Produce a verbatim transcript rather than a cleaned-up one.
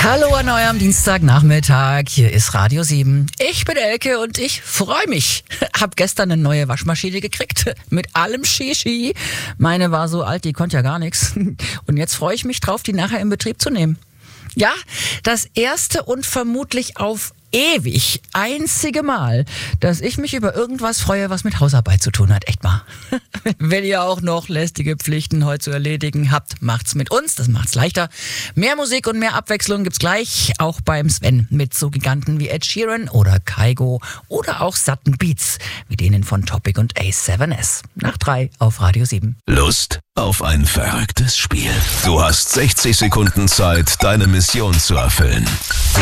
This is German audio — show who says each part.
Speaker 1: Hallo an eurem Dienstagnachmittag, hier ist Radio sieben. Ich bin Elke und ich freue mich. Hab gestern eine neue Waschmaschine gekriegt, mit allem Shishi. Meine war so alt, die konnte ja gar nichts. Und jetzt freue ich mich drauf, die nachher in Betrieb zu nehmen. Ja, das erste und vermutlich auf ewig einzige Mal, dass ich mich über irgendwas freue, was mit Hausarbeit zu tun hat. Echt mal. Wenn ihr auch noch lästige Pflichten heute zu erledigen habt, macht's mit uns. Das macht's leichter. Mehr Musik und mehr Abwechslung gibt's gleich auch beim Sven mit so Giganten wie Ed Sheeran oder Kygo oder auch satten Beats wie denen von Topic und A sieben S. Nach drei auf Radio sieben.
Speaker 2: Lust auf ein verrücktes Spiel? Du hast sechzig Sekunden Zeit, deine Mission zu erfüllen.